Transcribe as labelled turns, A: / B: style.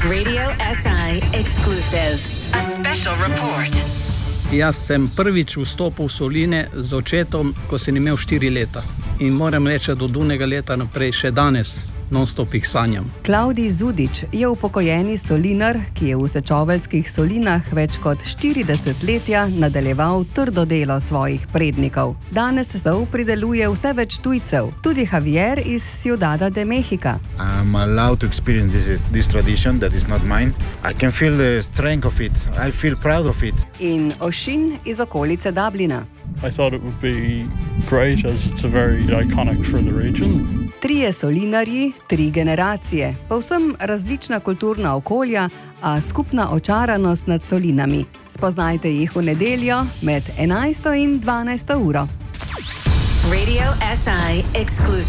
A: Radio SI exclusive. A special report.
B: Jaz sem prvič vstopil v Soline z očetom, ko sem imel 4 leta. In moram reči, da od unega leta naprej še danes non-stop jih sanjam.
C: Klavdij Zudič je upokojeni solinar, ki je v Sečoveljskih solinah več kot 40 letja nadaljeval trdo delo svojih prednikov. Danes sol prideluje vse več tujcev, tudi Javier iz Ciudada de México.
D: I'm allowed to experience this tradition that is not mine. I can feel the strength of it. I feel proud of it.
C: In Ošin iz okolice Dublina.
E: I thought it would be great as it's a very iconic for the region.
C: 3 solinarji, 3 generacije, povsem različna kulturna okolja, a skupna očaranost nad solinami. Spoznajte jih v nedeljo med 11. in 12. uro.
A: Radio SI exclusive.